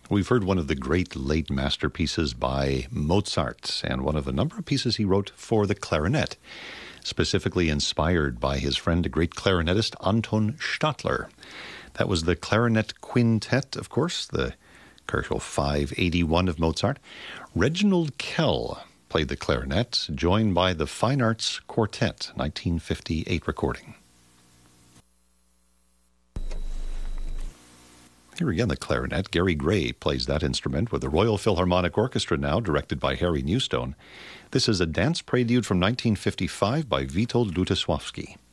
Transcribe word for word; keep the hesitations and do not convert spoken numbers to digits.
We've heard one of the great late masterpieces by Mozart and one of the number of pieces he wrote for the clarinet, specifically inspired by his friend, the great clarinetist Anton Stadler. That was the Clarinet Quintet, of course, the Kerschel five eighty-one of Mozart. Reginald Kell played the clarinet, joined by the Fine Arts Quartet, nineteen fifty-eight recording. Here again, the clarinet. Gary Gray plays that instrument with the Royal Philharmonic Orchestra now, directed by Harry Newstone. This is a dance prelude from nineteen fifty-five by Witold Lutosławski.